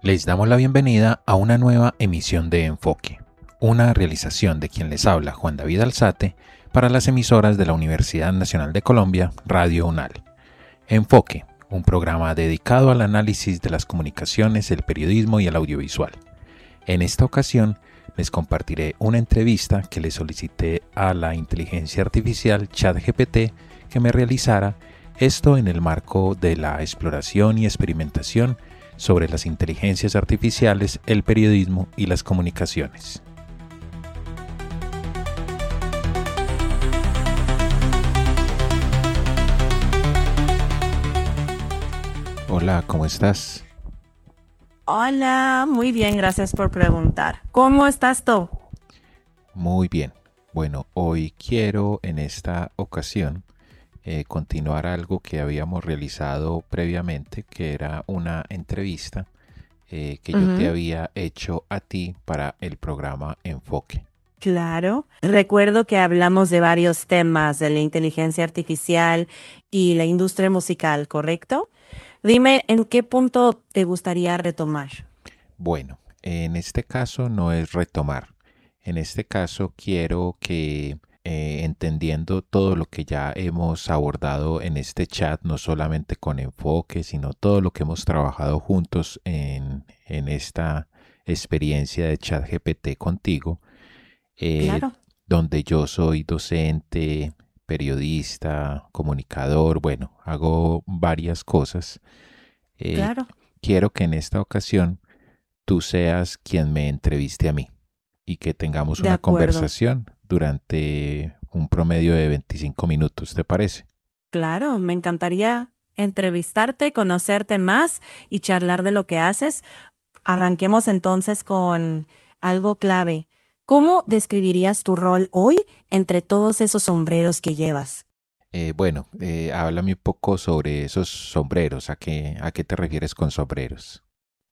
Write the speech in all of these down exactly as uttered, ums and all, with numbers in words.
Les damos la bienvenida a una nueva emisión de Enfoque, una realización de quien les habla, Juan David Alzate, para las emisoras de la Universidad Nacional de Colombia, Radio UNAL. Enfoque, un programa dedicado al análisis de las comunicaciones, el periodismo y el audiovisual. En esta ocasión, les compartiré una entrevista que le solicité a la inteligencia artificial ChatGPT que me realizara, esto en el marco de la exploración y experimentación sobre las inteligencias artificiales, el periodismo y las comunicaciones. Hola, ¿cómo estás? Hola, muy bien, gracias por preguntar. ¿Cómo estás tú? Muy bien. Bueno, hoy quiero en esta ocasión eh, continuar algo que habíamos realizado previamente, que era una entrevista eh, que yo te Ujú. había hecho a ti para el programa Enfoque. Claro. Recuerdo que hablamos de varios temas de la inteligencia artificial y la industria musical, ¿correcto? Dime, ¿en qué punto te gustaría retomar? Bueno, en este caso no es retomar. En este caso quiero que eh, entendiendo todo lo que ya hemos abordado en este chat, no solamente con Enfoque, sino todo lo que hemos trabajado juntos en, en esta experiencia de ChatGPT contigo, eh, Claro, donde yo soy docente, periodista, comunicador, bueno, hago varias cosas. Eh, claro. Quiero que en esta ocasión tú seas quien me entreviste a mí y que tengamos De una acuerdo. conversación durante un promedio de veinticinco minutos, ¿te parece? Claro, me encantaría entrevistarte, conocerte más y charlar de lo que haces. Arranquemos entonces con algo clave. ¿Cómo describirías tu rol hoy entre todos esos sombreros que llevas? Eh, bueno, eh, háblame un poco sobre esos sombreros. ¿A qué, a qué te refieres con sombreros?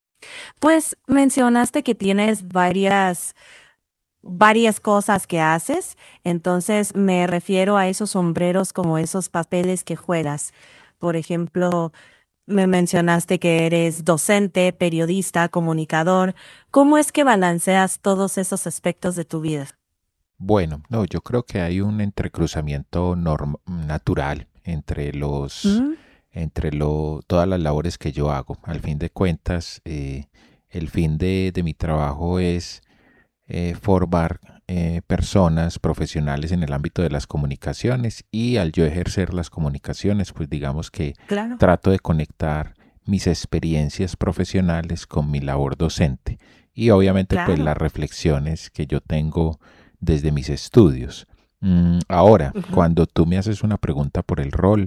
Pues mencionaste que tienes varias, varias cosas que haces, entonces me refiero a esos sombreros como esos papeles que juegas. Por ejemplo, me mencionaste que eres docente, periodista, comunicador. ¿Cómo es que balanceas todos esos aspectos de tu vida? Bueno, no, yo creo que hay un entrecruzamiento norm- natural entre los, ¿Mm? entre lo, todas las labores que yo hago. Al fin de cuentas, eh, el fin de, de mi trabajo es eh, formar eh, personas profesionales en el ámbito de las comunicaciones y al yo ejercer las comunicaciones, pues digamos que Claro, trato de conectar mis experiencias profesionales con mi labor docente y obviamente pues claro. las reflexiones que yo tengo desde mis estudios. Mm, ahora, Ujú. cuando tú me haces una pregunta por el rol,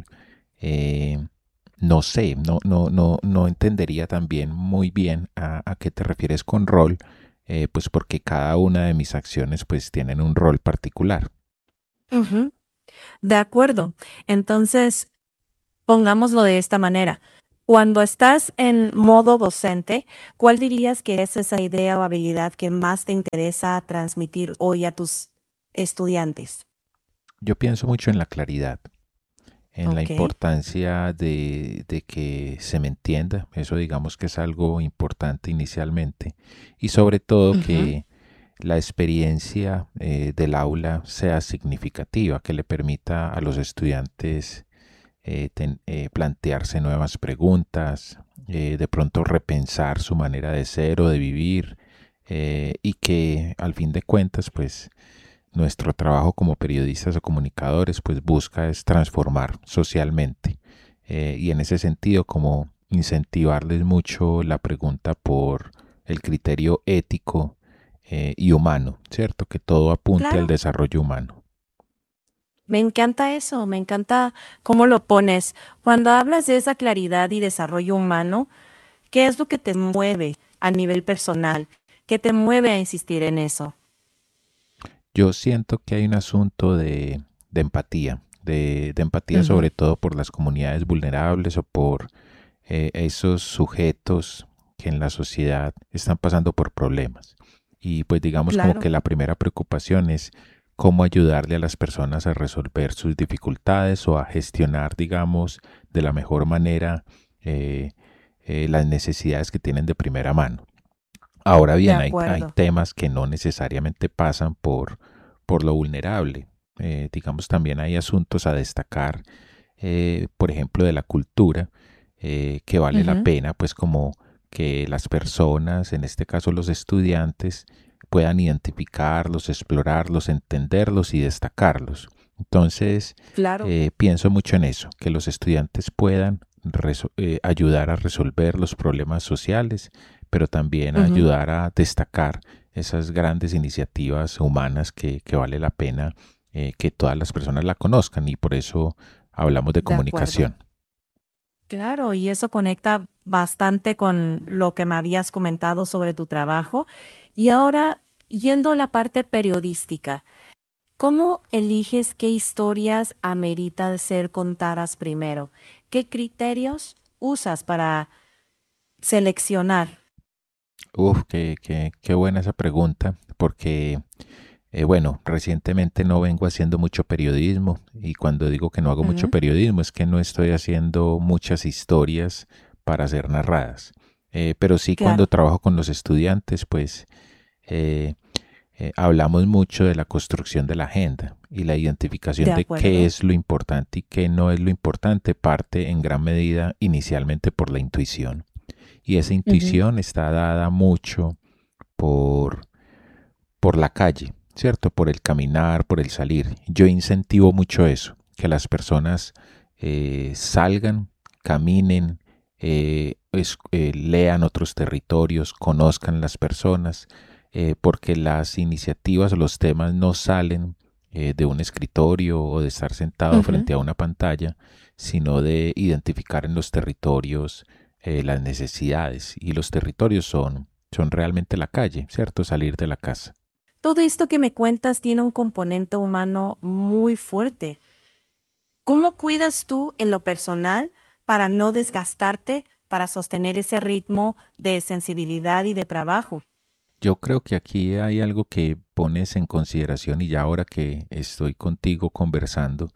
eh, no sé, no, no, no, no entendería también muy bien a, a qué te refieres con rol, eh, pues porque cada una de mis acciones pues tienen un rol particular. Ujú. De acuerdo. Entonces, pongámoslo de esta manera. Cuando estás en modo docente, ¿cuál dirías que es esa idea o habilidad que más te interesa transmitir hoy a tus estudiantes? Yo pienso mucho en la claridad, en la Ok. importancia de, de que se me entienda, eso digamos que es algo importante inicialmente, y sobre todo Ujú. que la experiencia eh, del aula sea significativa, que le permita a los estudiantes eh, ten- eh, plantearse nuevas preguntas, eh, de pronto repensar su manera de ser o de vivir, eh, y que al fin de cuentas pues nuestro trabajo como periodistas o comunicadores pues busca es transformar socialmente. Eh, y en ese sentido como incentivarles mucho la pregunta por el criterio ético eh, y humano, ¿cierto? Que todo apunte al Claro. desarrollo humano. Me encanta eso, me encanta cómo lo pones. Cuando hablas de esa claridad y desarrollo humano, ¿qué es lo que te mueve a nivel personal? ¿Qué te mueve a insistir en eso? Yo siento que hay un asunto de, de empatía, de, de empatía Ujú. sobre todo por las comunidades vulnerables o por eh, esos sujetos que en la sociedad están pasando por problemas. Y pues digamos como Claro. que la primera preocupación es cómo ayudarle a las personas a resolver sus dificultades o a gestionar, digamos, de la mejor manera eh, eh, las necesidades que tienen de primera mano. Ahora De bien, hay, hay acuerdo. temas que no necesariamente pasan por, por lo vulnerable. Eh, digamos, también hay asuntos a destacar, eh, por ejemplo, de la cultura, eh, que vale la Ujú, pena, pues como que las personas, en este caso los estudiantes, puedan identificarlos, explorarlos, entenderlos y destacarlos. Entonces, claro. eh, pienso mucho en eso, que los estudiantes puedan reso- eh, ayudar a resolver los problemas sociales, pero también a Ujú, ayudar a destacar esas grandes iniciativas humanas que, que vale la pena eh, que todas las personas la conozcan y por eso hablamos de de acuerdo. comunicación. Claro, y eso conecta bastante con lo que me habías comentado sobre tu trabajo. Y ahora, yendo a la parte periodística, ¿cómo eliges qué historias ameritan ser contadas primero? ¿Qué criterios usas para seleccionar? Uf, qué, qué, qué buena esa pregunta, porque, eh, bueno, recientemente no vengo haciendo mucho periodismo y cuando digo que no hago mucho Ujú, periodismo es que no estoy haciendo muchas historias para ser narradas. Eh, pero sí cuando claro, trabajo con los estudiantes, pues eh, eh, hablamos mucho de la construcción de la agenda y la identificación de de qué acuerdo. es lo importante y qué no es lo importante parte en gran medida inicialmente por la intuición. Y esa Ujú, intuición está dada mucho por, por la calle, ¿cierto? Por el caminar, por el salir. Yo incentivo mucho eso, que las personas eh, salgan, caminen, eh, es- eh, lean otros territorios, conozcan las personas, eh, porque las iniciativas o los temas no salen eh, de un escritorio o de estar sentado ujú. frente a una pantalla, sino de identificar en los territorios eh, las necesidades. Y los territorios son, son realmente la calle, ¿cierto? Salir de la casa. Todo esto que me cuentas tiene un componente humano muy fuerte. ¿Cómo cuidas tú en lo personal para no desgastarte, para sostener ese ritmo de sensibilidad y de trabajo? Yo creo que aquí hay algo que pones en consideración y ya ahora que estoy contigo conversando,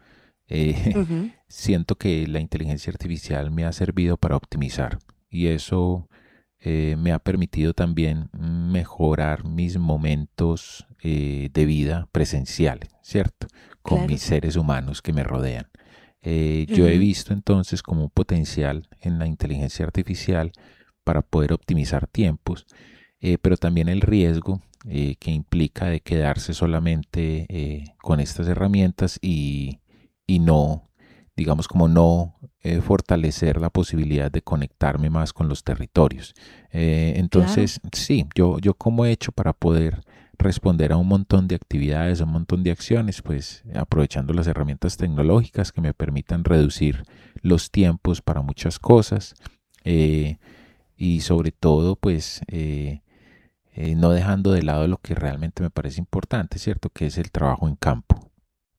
eh, Ujú, siento que la inteligencia artificial me ha servido para optimizar y eso eh, me ha permitido también mejorar mis momentos eh, de vida presenciales, ¿cierto? Con mis claro. seres humanos que me rodean. Eh, yo he Ujú, visto entonces como un potencial en la inteligencia artificial para poder optimizar tiempos, eh, pero también el riesgo eh, que implica de quedarse solamente eh, con estas herramientas y, y no, digamos como no eh, fortalecer la posibilidad de conectarme más con los territorios. Eh, claro. entonces, sí, yo, yo como he hecho para poder responder a un montón de actividades, a un montón de acciones, pues aprovechando las herramientas tecnológicas que me permitan reducir los tiempos para muchas cosas eh, y sobre todo, pues eh, eh, no dejando de lado lo que realmente me parece importante, ¿cierto? Que es el trabajo en campo.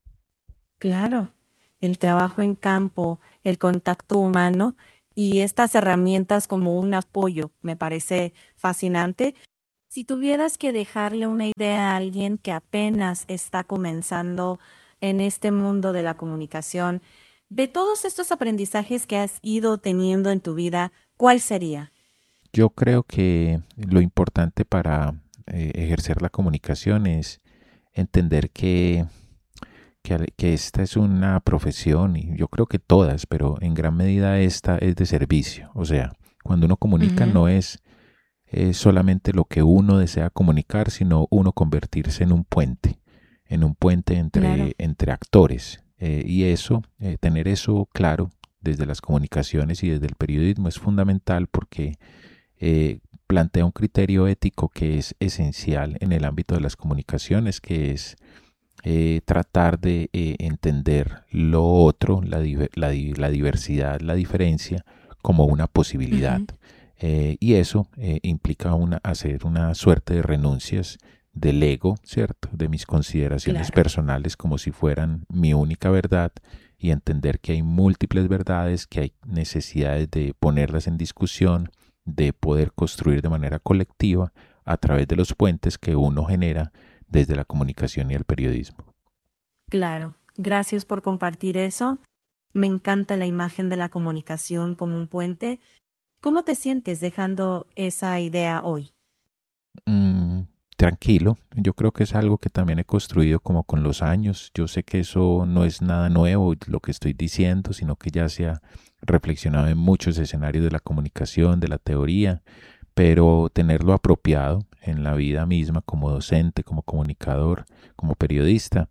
Claro, el trabajo en campo, el contacto humano y estas herramientas como un apoyo, me parece fascinante. Si tuvieras que dejarle una idea a alguien que apenas está comenzando en este mundo de la comunicación, de todos estos aprendizajes que has ido teniendo en tu vida, ¿cuál sería? Yo creo que lo importante para eh, ejercer la comunicación es entender que, que, que esta es una profesión y yo creo que todas, pero en gran medida esta es de servicio. O sea, cuando uno comunica Ujú, no es eh, solamente lo que uno desea comunicar, sino uno convertirse en un puente, en un puente claro. entre, entre actores. Eh, y eso, eh, tener eso claro desde las comunicaciones y desde el periodismo es fundamental porque eh, plantea un criterio ético que es esencial en el ámbito de las comunicaciones, que es eh, tratar de eh, entender lo otro, la, la, la, diversidad, la diferencia, como una posibilidad. Ujú, Eh, y eso eh, implica una, hacer una suerte de renuncias del ego, ¿cierto? De mis consideraciones claro. personales como si fueran mi única verdad y entender que hay múltiples verdades, que hay necesidades de ponerlas en discusión, de poder construir de manera colectiva a través de los puentes que uno genera desde la comunicación y el periodismo. Claro, gracias por compartir eso. Me encanta la imagen de la comunicación como un puente. ¿Cómo te sientes dejando esa idea hoy? Mm, tranquilo, yo creo que es algo que también he construido como con los años. Yo sé que eso no es nada nuevo lo que estoy diciendo, sino que ya se ha reflexionado en muchos escenarios de la comunicación, de la teoría, pero tenerlo apropiado en la vida misma como docente, como comunicador, como periodista,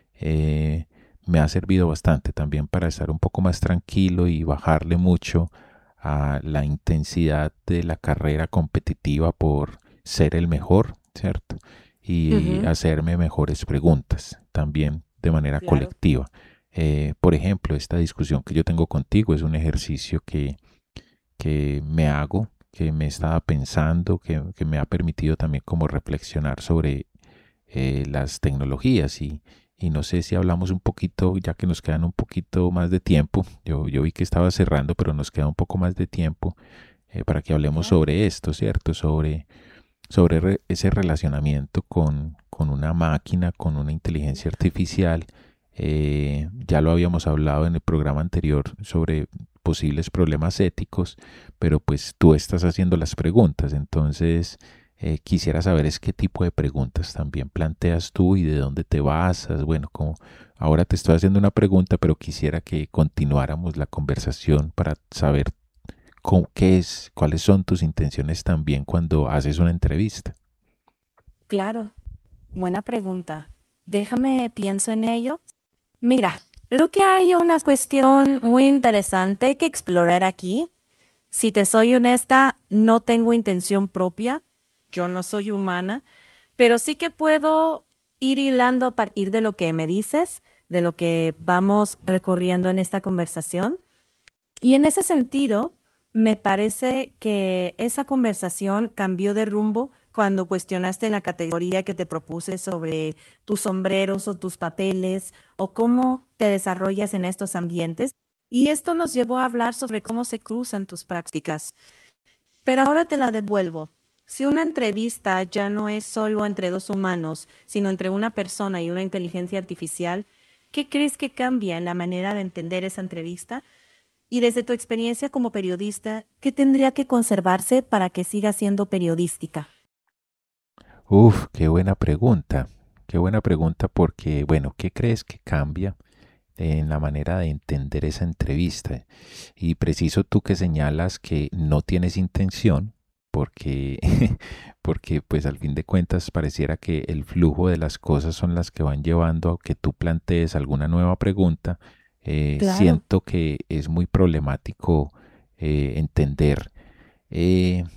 eh, me ha servido bastante también para estar un poco más tranquilo y bajarle mucho a la intensidad de la carrera competitiva por ser el mejor, ¿cierto? Y Ujú, hacerme mejores preguntas también de manera claro. colectiva. Eh, por ejemplo, esta discusión que yo tengo contigo es un ejercicio que, que me hago, que me estaba pensando, que, que me ha permitido también como reflexionar sobre eh, las tecnologías y, y no sé si hablamos un poquito, ya que nos quedan un poquito más de tiempo. Yo, yo vi que estaba cerrando, pero nos queda un poco más de tiempo eh, para que hablemos Claro. sobre esto, ¿cierto? Sobre, sobre re- ese relacionamiento con, con una máquina, con una inteligencia artificial. Eh, ya lo habíamos hablado en el programa anterior sobre posibles problemas éticos, pero pues tú estás haciendo las preguntas, entonces eh, quisiera saber es qué tipo de preguntas también planteas tú y de dónde te basas. Bueno, como ahora te estoy haciendo una pregunta, pero quisiera que continuáramos la conversación para saber cómo- qué es, cuáles son tus intenciones también cuando haces una entrevista. Claro, buena pregunta. Déjame pienso en ello. Mira, creo que hay una cuestión muy interesante que explorar aquí. Si te soy honesta, no tengo intención propia. Yo no soy humana, pero sí que puedo ir hilando a partir de lo que me dices, de lo que vamos recorriendo en esta conversación. Y en ese sentido, me parece que esa conversación cambió de rumbo cuando cuestionaste la categoría que te propuse sobre tus sombreros o tus papeles o cómo te desarrollas en estos ambientes. Y esto nos llevó a hablar sobre cómo se cruzan tus prácticas. Pero ahora te la devuelvo. Si una entrevista ya no es solo entre dos humanos, sino entre una persona y una inteligencia artificial, ¿qué crees que cambia en la manera de entender esa entrevista? Y desde tu experiencia como periodista, ¿qué tendría que conservarse para que siga siendo periodística? Uf, qué buena pregunta. Qué buena pregunta porque, bueno, ¿qué crees que cambia en la manera de entender esa entrevista? Y preciso tú que señalas que no tienes intención, porque, porque pues al fin de cuentas pareciera que el flujo de las cosas son las que van llevando a que tú plantees alguna nueva pregunta. Eh, Claro. siento que es muy problemático eh, entender eh,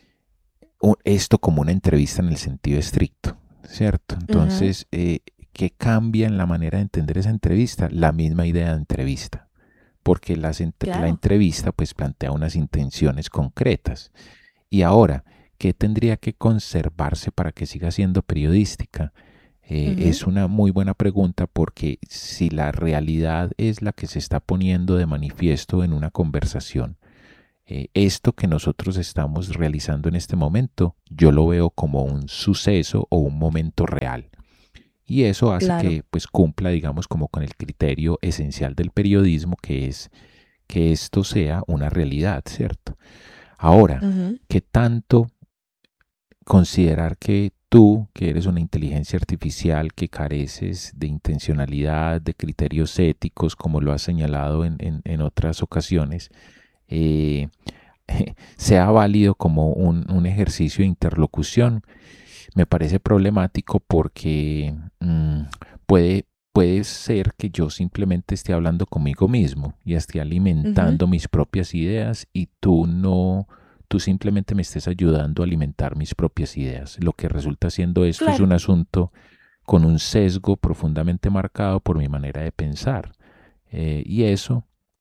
u- esto como una entrevista en el sentido estricto, ¿cierto? Ujú, Entonces, eh, ¿qué cambia en la manera de entender esa entrevista? La misma idea de entrevista, porque las ent- la claro. entrevista pues plantea unas intenciones concretas. Y ahora, ¿qué tendría que conservarse para que siga siendo periodística? Eh, Ujú, es una muy buena pregunta porque si la realidad es la que se está poniendo de manifiesto en una conversación, eh, esto que nosotros estamos realizando en este momento, yo lo veo como un suceso o un momento real. Y eso hace claro. que pues cumpla, digamos, como con el criterio esencial del periodismo, que es que esto sea una realidad, ¿cierto? Ahora, Ujú, ¿qué tanto considerar que tú, que eres una inteligencia artificial, que careces de intencionalidad, de criterios éticos, como lo has señalado en, en, en otras ocasiones, eh, sea válido como un, un, ejercicio de interlocución? Me parece problemático porque mmm, puede, puede ser que yo simplemente esté hablando conmigo mismo y esté ujú, alimentando mis propias ideas y tú no, tú simplemente me estés ayudando a alimentar mis propias ideas. Lo que resulta siendo esto es claro. un asunto con un sesgo profundamente marcado por mi manera de pensar. Eh, y eso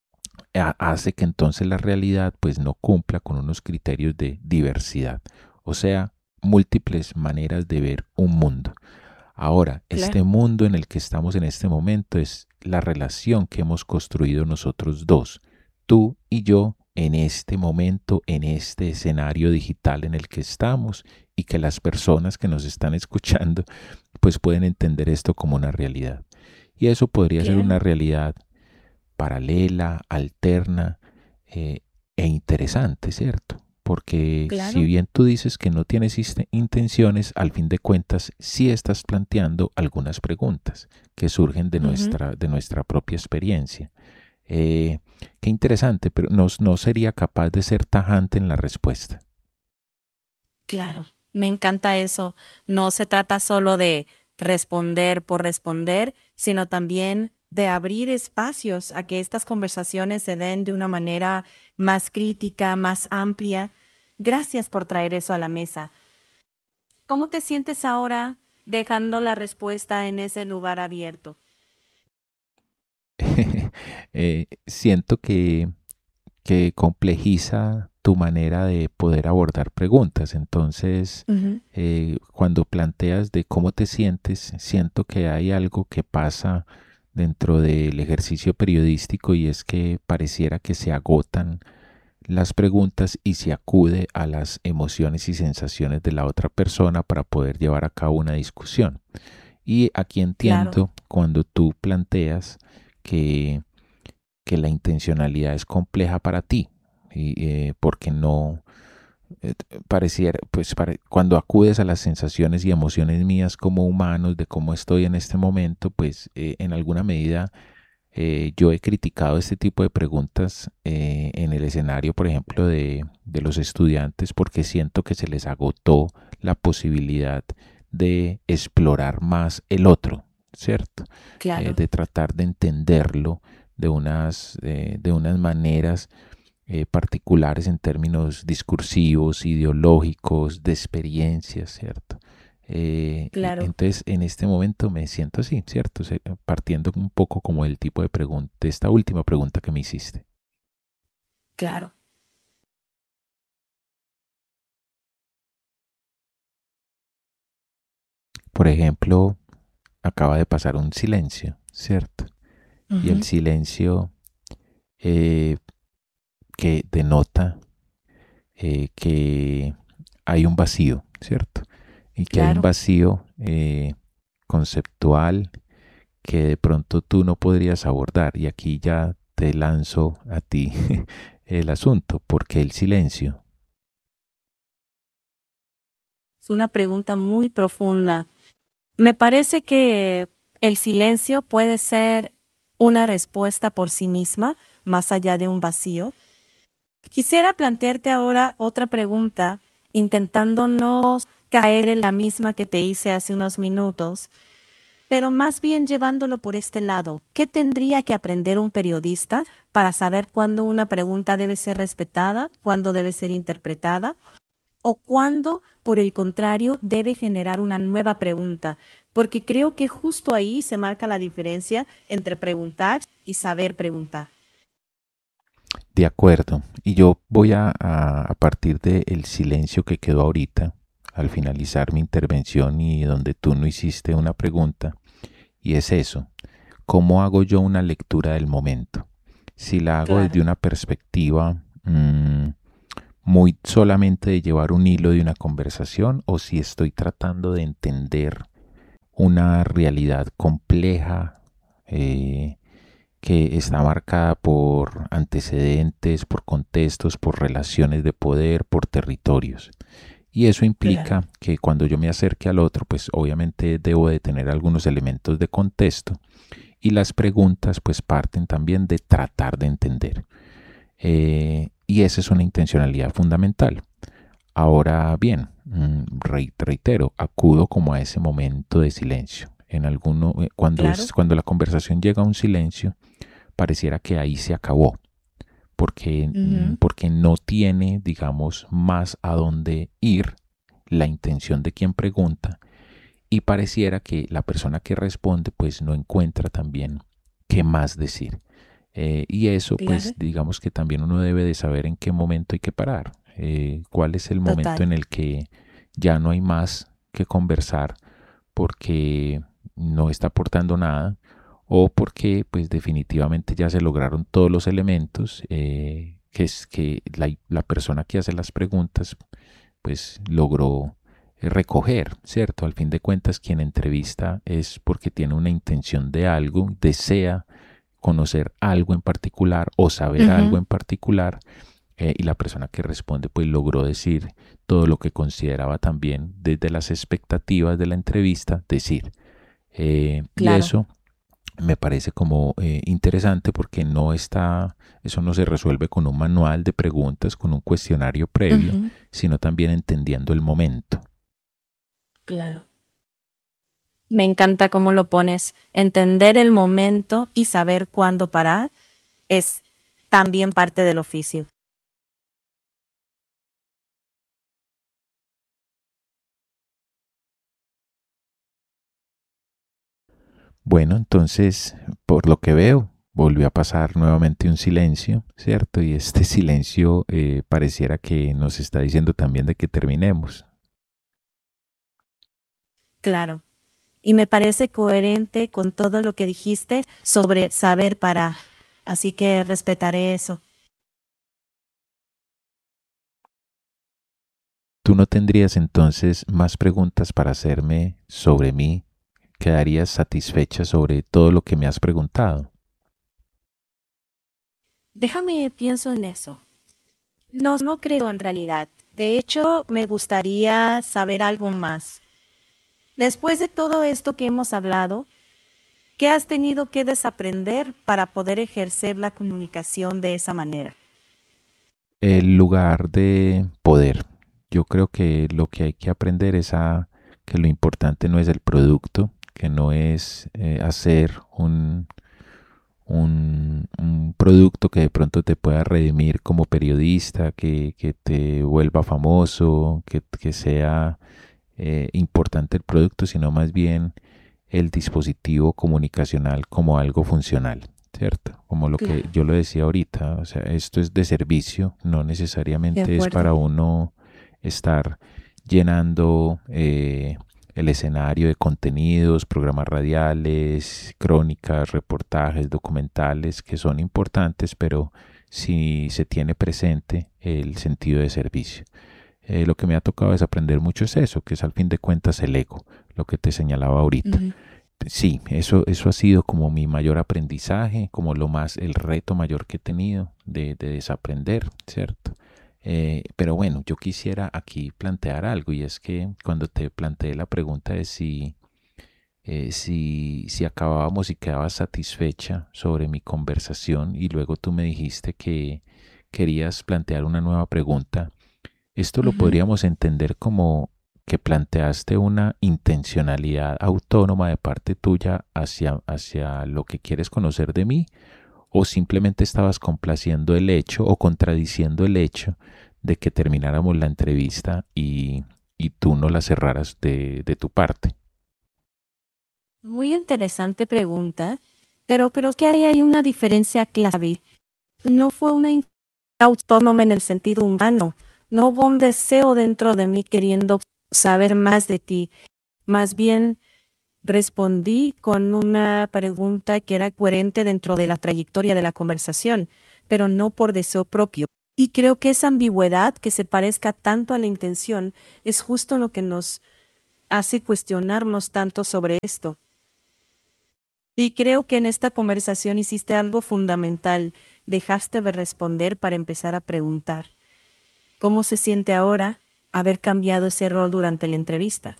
hace que entonces la realidad pues no cumpla con unos criterios de diversidad, o sea, múltiples maneras de ver un mundo. Ahora, este Claro. mundo en el que estamos en este momento es la relación que hemos construido nosotros dos, tú y yo, en este momento, en este escenario digital en el que estamos y que las personas que nos están escuchando pues pueden entender esto como una realidad. Y eso podría ser una Claro. realidad paralela, alterna, eh, e interesante, ¿cierto? Porque si Claro. bien tú dices que no tienes iste- intenciones, al fin de cuentas sí estás planteando algunas preguntas que surgen de Ujú. nuestra, de nuestra propia experiencia. Eh, Qué interesante, pero no, no sería capaz de ser tajante en la respuesta. Claro, me encanta eso. No se trata solo de responder por responder, sino también de abrir espacios a que estas conversaciones se den de una manera más crítica, más amplia. Gracias por traer eso a la mesa. ¿Cómo te sientes ahora dejando la respuesta en ese lugar abierto? Eh, siento que, que complejiza tu manera de poder abordar preguntas. Entonces, Ujú. eh, cuando planteas de cómo te sientes, siento que hay algo que pasa dentro del ejercicio periodístico y es que pareciera que se agotan las preguntas y se acude a las emociones y sensaciones de la otra persona para poder llevar a cabo una discusión. Y aquí Claro, entiendo cuando tú planteas que, que la intencionalidad es compleja para ti, y, eh, porque no eh, pareciera, pues pare- cuando acudes a las sensaciones y emociones mías como humanos de cómo estoy en este momento, pues eh, en alguna medida eh, yo he criticado este tipo de preguntas eh, en el escenario, por ejemplo, de, de los estudiantes, porque siento que se les agotó la posibilidad de explorar más el otro, ¿cierto? Eh, claro, de tratar de entenderlo de unas, eh, de unas maneras eh, particulares en términos discursivos, ideológicos, de experiencias, ¿cierto? Eh, y claro, entonces en este momento me siento así, ¿cierto? Se- Partiendo un poco como el tipo de pregunta, de esta última pregunta que me hiciste. claro. Por ejemplo, acaba de pasar un silencio, ¿cierto? Y el Ujú. silencio eh, que denota eh, que hay un vacío, ¿cierto? Y que hay un Claro. vacío eh, conceptual que de pronto tú no podrías abordar. Y aquí ya te lanzo a ti el asunto, porque el silencio. Es una pregunta muy profunda. Me parece que el silencio puede ser una respuesta por sí misma, más allá de un vacío. Quisiera plantearte ahora otra pregunta, intentando no caer en la misma que te hice hace unos minutos, pero más bien llevándolo por este lado. ¿Qué tendría que aprender un periodista para saber cuándo una pregunta debe ser respetada, cuándo debe ser interpretada? O cuándo, por el contrario, debe generar una nueva pregunta, porque creo que justo ahí se marca la diferencia entre preguntar y saber preguntar. De acuerdo. Y yo voy a, a, a partir del silencio que quedó ahorita, al finalizar mi intervención y donde tú no hiciste una pregunta, y es eso. ¿Cómo hago yo una lectura del momento? Si la hago desde Claro. una perspectiva mmm, muy solamente de llevar un hilo de una conversación o si estoy tratando de entender una realidad compleja eh, que está marcada por antecedentes, por contextos, por relaciones de poder, por territorios. Y eso Claro. implica que cuando yo me acerque al otro, pues obviamente debo de tener algunos elementos de contexto y las preguntas pues parten también de tratar de entender. Eh, y esa es una intencionalidad fundamental. Ahora bien, mm, reitero, acudo como a ese momento de silencio. En alguno, eh, cuando, Claro. es, cuando la conversación llega a un silencio, pareciera que ahí se acabó, porque, mm, Ujú. porque no tiene, digamos, más a dónde ir la intención de quien pregunta y pareciera que la persona que responde pues no encuentra también qué más decir. Eh, y eso Claro. pues digamos que también uno debe de saber en qué momento hay que parar, eh, cuál es el momento Total. en el que ya no hay más que conversar porque no está aportando nada o porque pues definitivamente ya se lograron todos los elementos eh, que es que la, la persona que hace las preguntas pues logró recoger, ¿cierto? Al fin de cuentas, quien entrevista es porque tiene una intención de algo, desea conocer algo en particular o saber algo Ujú. en particular eh, y la persona que responde pues logró decir todo lo que consideraba también desde las expectativas de la entrevista decir. Eh, y Claro. eso me parece como eh, interesante porque no está, eso no se resuelve con un manual de preguntas, con un cuestionario previo, Ujú, sino también entendiendo el momento. claro. Me encanta cómo lo pones. Entender el momento y saber cuándo parar es también parte del oficio. Bueno, entonces, por lo que veo, volvió a pasar nuevamente un silencio, ¿cierto? Y este silencio eh, pareciera que nos está diciendo también de que terminemos. Claro. Y me parece coherente con todo lo que dijiste sobre saber parar. Así que respetaré eso. ¿Tú no tendrías entonces más preguntas para hacerme sobre mí? ¿Quedarías satisfecha sobre todo lo que me has preguntado? Déjame pienso en eso. No, no creo en realidad. De hecho, me gustaría saber algo más. Después de todo esto que hemos hablado, ¿qué has tenido que desaprender para poder ejercer la comunicación de esa manera? El lugar de poder. Yo creo que lo que hay que aprender es a que lo importante no es el producto, que no es eh, hacer un, un, un producto que de pronto te pueda redimir como periodista, que, que te vuelva famoso, que, que sea eh, importante el producto, sino más bien el dispositivo comunicacional como algo funcional, ¿cierto? Como lo que Claro, yo lo decía ahorita, o sea, esto es de servicio, no de necesariamente es acuerdo. para uno estar llenando eh, el escenario de contenidos, programas radiales, crónicas, reportajes, documentales, que son importantes, pero si se tiene presente el sentido de servicio. Eh, lo que me ha tocado desaprender mucho es eso, que es al fin de cuentas el ego, lo que te señalaba ahorita. Ujú. Sí, eso, eso ha sido como mi mayor aprendizaje, como lo más, el reto mayor que he tenido de, de desaprender, ¿cierto? Eh, pero bueno, yo quisiera aquí plantear algo y es que cuando te planteé la pregunta de si, eh, si, si acabábamos y quedabas satisfecha sobre mi conversación y luego tú me dijiste que querías plantear una nueva pregunta, esto lo Ujú. podríamos entender como que planteaste una intencionalidad autónoma de parte tuya hacia, hacia lo que quieres conocer de mí, o simplemente estabas complaciendo el hecho o contradiciendo el hecho de que termináramos la entrevista y, y tú no la cerraras de, de tu parte. Muy interesante pregunta, pero creo que ahí hay una diferencia clave. No fue una in- autónoma en el sentido humano. No hubo un deseo dentro de mí queriendo saber más de ti. Más bien respondí con una pregunta que era coherente dentro de la trayectoria de la conversación, pero no por deseo propio. Y creo que esa ambigüedad que se parezca tanto a la intención es justo lo que nos hace cuestionarnos tanto sobre esto. Y creo que en esta conversación hiciste algo fundamental. Dejaste de responder para empezar a preguntar. ¿Cómo se siente ahora haber cambiado ese rol durante la entrevista?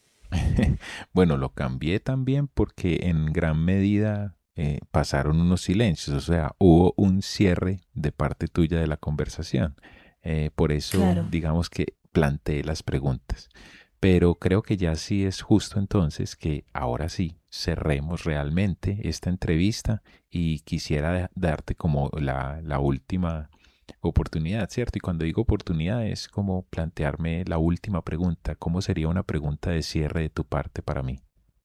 Bueno, lo cambié también porque en gran medida eh, pasaron unos silencios, o sea, hubo un cierre de parte tuya de la conversación. Eh, por eso, Claro. digamos que planteé las preguntas. Pero creo que ya sí es justo entonces que ahora sí cerremos realmente esta entrevista y quisiera da- darte como la, la última oportunidad, ¿cierto? Y cuando digo oportunidad es como plantearme la última pregunta. ¿Cómo sería una pregunta de cierre de tu parte para mí?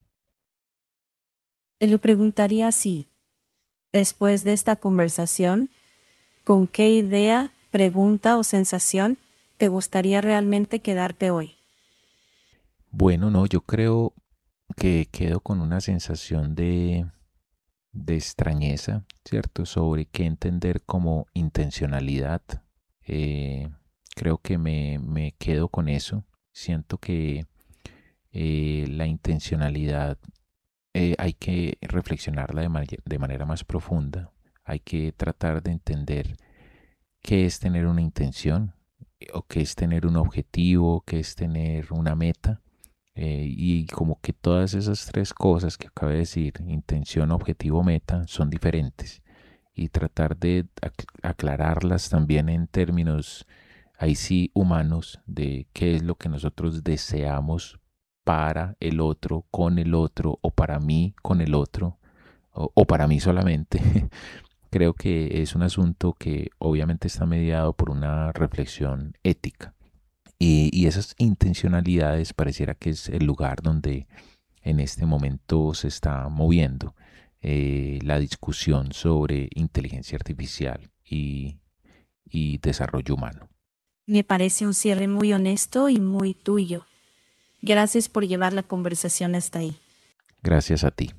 Te lo preguntaría así, después de esta conversación, ¿con qué idea, pregunta o sensación te gustaría realmente quedarte hoy? Bueno, no, yo creo que quedo con una sensación de, de extrañeza, ¿cierto? Sobre qué entender como intencionalidad. Eh, Creo que me, me quedo con eso. Siento que eh, la intencionalidad eh, hay que reflexionarla de, ma- de manera más profunda. Hay que tratar de entender qué es tener una intención, o qué es tener un objetivo, qué es tener una meta. Eh, y como que todas esas tres cosas que acabo de decir, intención, objetivo, meta, son diferentes. Y tratar de ac- aclararlas también en términos, ahí sí, humanos, de qué es lo que nosotros deseamos para el otro, con el otro, o para mí, con el otro, o, o para mí solamente. Creo que es un asunto que obviamente está mediado por una reflexión ética. Y, y esas intencionalidades pareciera que es el lugar donde en este momento se está moviendo eh, la discusión sobre inteligencia artificial y, y desarrollo humano. Me parece un cierre muy honesto y muy tuyo. Gracias por llevar la conversación hasta ahí. Gracias a ti.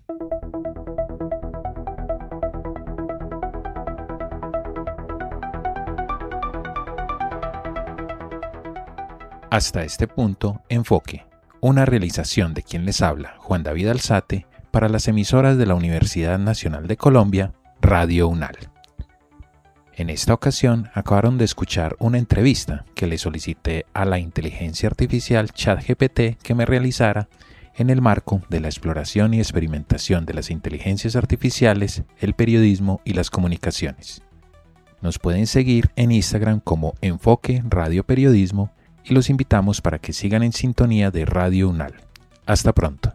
Hasta este punto, Enfoque, una realización de quien les habla, Juan David Alzate, para las emisoras de la Universidad Nacional de Colombia, Radio UNAL. En esta ocasión acabaron de escuchar una entrevista que le solicité a la inteligencia artificial ChatGPT que me realizara en el marco de la exploración y experimentación de las inteligencias artificiales, el periodismo y las comunicaciones. Nos pueden seguir en Instagram como Enfoque Radio Periodismo y los invitamos para que sigan en sintonía de Radio UNAL. Hasta pronto.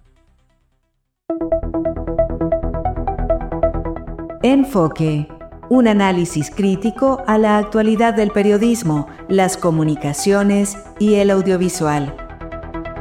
Enfoque. Un análisis crítico a la actualidad del periodismo, las comunicaciones y el audiovisual.